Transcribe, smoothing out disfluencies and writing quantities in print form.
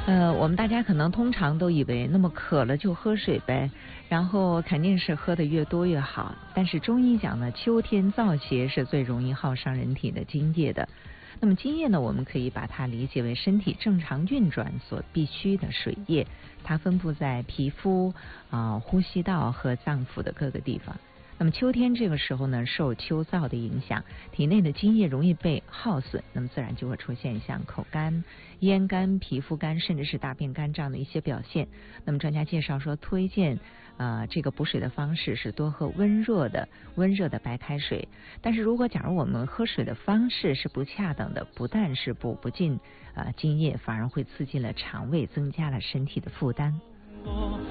我们大家可能通常都以为，那么渴了就喝水呗，然后肯定是喝的越多越好。但是中医讲呢，秋天燥邪是最容易耗伤人体的津液的。那么津液呢，我们可以把它理解为身体正常运转所必需的水液，它分布在皮肤、呼吸道和脏腑的各个地方。那么秋天这个时候呢，受秋燥的影响，体内的津液容易被耗损，那么自然就会出现像口干、咽干、皮肤干，甚至是大便干这样的一些表现。那么专家介绍说，推荐这个补水的方式是多喝温热的白开水。但是如果假如我们喝水的方式是不恰当的，不但是补不进津液，反而会刺激了肠胃，增加了身体的负担。